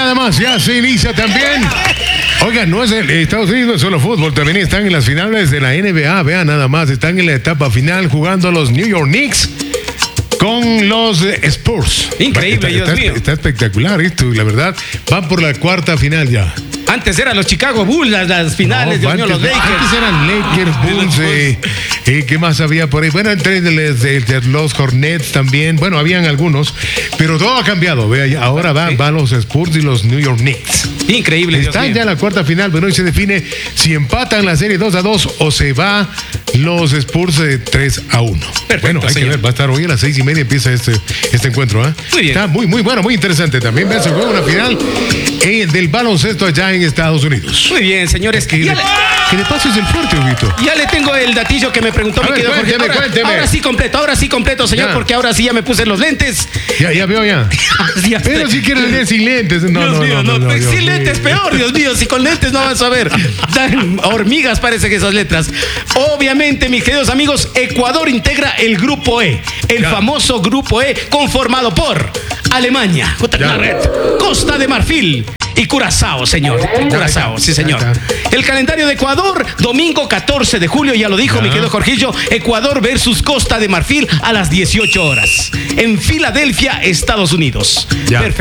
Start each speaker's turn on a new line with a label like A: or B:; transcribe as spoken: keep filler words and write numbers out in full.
A: nada más, ya se inicia también. Oigan, no es el Estados Unidos solo fútbol, también están en las finales de la N B A. Vean nada más, están en la etapa final jugando los New York Knicks con los eh, Spurs.
B: Increíble,
A: está,
B: Dios
A: está,
B: mío.
A: Está espectacular esto, la verdad. Van por la cuarta final ya.
B: Antes eran los Chicago Bulls, las, las finales,
A: No,
B: Dios mío,
A: antes,
B: los Lakers.
A: Antes eran Lakers, Bulls, eh, eh, ¿qué más había por ahí? Bueno, entre de, de, de los Hornets también, bueno, habían algunos, pero todo ha cambiado, vea, ahora van,
B: Sí.
A: van los Spurs y los New York Knicks.
B: Increíble, Dios
A: Están
B: mío.
A: ya en la cuarta final, bueno, hoy se define si empatan la serie dos a dos o se va los Spurs de tres a uno.
B: Perfecto,
A: Bueno, hay
B: señor.
A: que ver, va a estar hoy a las seis y media empieza este, este encuentro, ¿eh?
B: Muy bien.
A: Está muy, muy bueno, muy interesante. También se juega una final eh, del baloncesto allá en Estados Unidos.
B: Muy bien, señores.
A: Que,
B: Ya
A: le,
B: le,
A: que le pases el fuerte, Huguito.
B: ya le tengo el datillo que me preguntó
A: A
B: mi
A: ver,
B: querido Jorge.
A: cuénteme,
B: Ahora,
A: cuénteme.
B: ahora sí completo, ahora sí completo, señor,
A: Ya.
B: porque ahora sí ya me puse los lentes.
A: Ya, ya veo ya.
B: Ya
A: Pero
B: sé.
A: si quieres leer sin lentes. No,
B: Dios
A: no,
B: mío,
A: no,
B: no,
A: no, no,
B: pues,
A: Dios
B: sin
A: mío.
B: lentes peor, Dios mío, si con lentes no vas a ver. Dan hormigas parece que esas letras. Obviamente, mis queridos amigos, Ecuador integra el grupo E, el
A: Ya.
B: famoso grupo E conformado por Alemania,
A: Ya.
B: Costa de Marfil y Curazao, señor. Curazao, sí, señor.
A: Ahí está.
B: El calendario de Ecuador, domingo catorce de julio, ya lo dijo
A: Ya.
B: mi querido Jorgillo, Ecuador versus Costa de Marfil a las dieciocho horas. En Filadelfia, Estados Unidos.
A: Ya.
B: Perfecto.